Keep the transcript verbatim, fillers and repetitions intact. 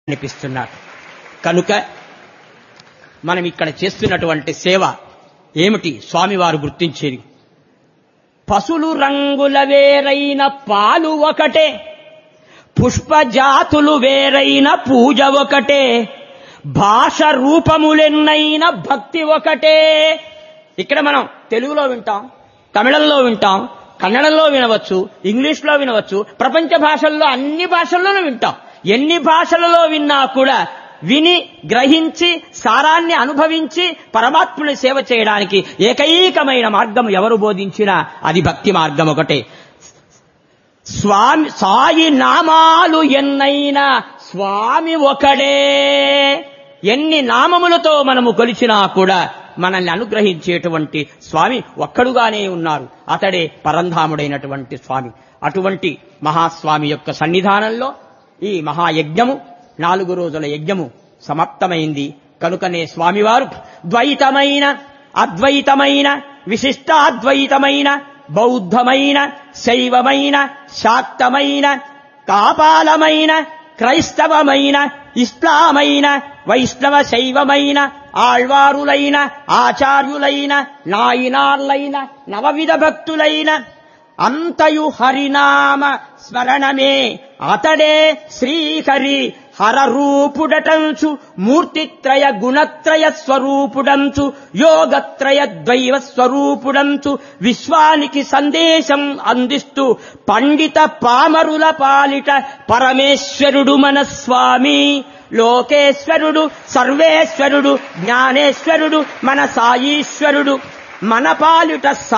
అనిపిస్తున్నారు. కనుక మనం ఇక్కడ చేస్తున్నటువంటి సేవ ఏమిటి? స్వామివారు గుర్తించేది పసులు రంగుల వేరైన పాలు ఒకటే, పుష్పజాతులు వేరైన పూజ ఒకటే, భాష రూపములెన్నైన భక్తి ఒకటే. ఇక్కడ మనం తెలుగులో వింటాం, తమిళంలో వింటాం, కన్నడంలో వినవచ్చు, ఇంగ్లీష్లో వినవచ్చు, ప్రపంచ భాషల్లో అన్ని భాషల్లోనూ వింటాం. ఎన్ని భాషలలో విన్నా కూడా విని గ్రహించి సారాన్ని అనుభవించి పరమాత్ముని సేవ చేయడానికి ఏకైకమైన మార్గం ఎవరు బోధించినా అది భక్తి మార్గం ఒకటే. స్వామి సాయి నామాలు ఎన్నైనా స్వామి ఒకడే. ఎన్ని నామములతో మనము కొలిచినా కూడా మనల్ని అనుగ్రహించేటువంటి స్వామి ఒక్కడుగానే ఉన్నారు. అతడే పరంధాముడైనటువంటి స్వామి. అటువంటి మహాస్వామి యొక్క సన్నిధానంలో ఈ మహాయజ్ఞము, నాలుగు రోజుల యజ్ఞము సమాప్తమైంది. కనుకనే స్వామివారు ద్వైతమైన, అద్వైతమైన, విశిష్టాద్వైతమైన, బౌద్ధమైన, శైవమైన, శాక్తమైన, కాపాలమైన, క్రైస్తవమైన, ఇస్లామైన, వైష్ణవ శైవమైన, ఆళ్వారులైన, ఆచార్యులైన, నాయనార్లైన, నవవిధ భక్తులైన అంతయు హరినామ స్మరణమే. అతడే శ్రీహరి హరరూపుడటంచు, మూర్తిత్రయ గుణత్రయ స్వరూపుడంచు, యోగత్రయ ద్వైవ స్వరూపుడంచు, విశ్వానికి సందేశం అందిస్తూ పండిత పామరుల పాలిట పరమేశ్వరుడు మన స్వామి. లోకేశ్వరుడు, సర్వేశ్వరుడు, జ్ఞానేశ్వరుడు, మన సాయీశ్వరుడు. మన పాలిట